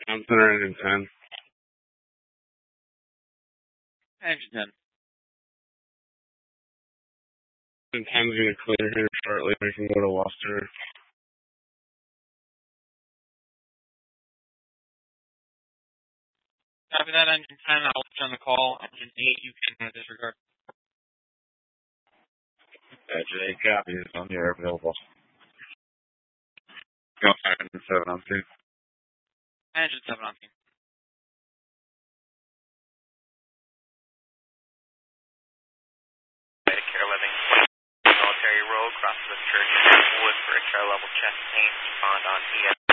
Town Center engine 10. Engine 10. Engine 10's going to clear here shortly. We can go to Worcester. Copy that, Engine 10. I'll put you on the call. Engine 8, you can disregard. Engine 8 copies on the air available. Go ahead, Engine 7 on 2. Engine 7 on team. Medicare living. Military Road, across the church, Wood, for extra level chest pain, respond on ES.